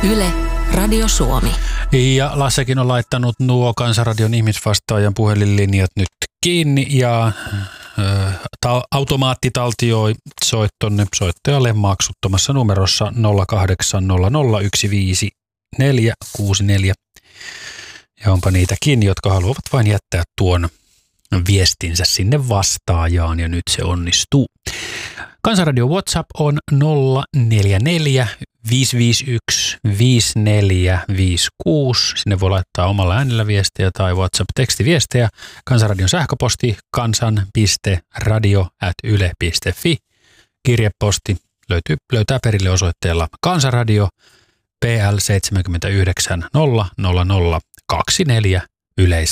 Yle, Radio Suomi. Ja Lassekin on laittanut nuo Kansanradion ihmisvastaajan puhelinlinjat nyt kiinni ja automaatti taltioi soittonne soittajalle maksuttomassa numerossa 0800 ja onpa niitäkin, jotka haluavat vain jättää tuon viestinsä sinne vastaajaan ja nyt se onnistuu. Kansanradion WhatsApp on 044 551 5456. Sinne voi laittaa omalla äänellä viestejä tai WhatsApp-tekstiviestejä. Kansanradion sähköposti kansan.radio@yle.fi. Kirjeposti löytää perille osoitteella Kansanradio PL 79 000 24 Yleis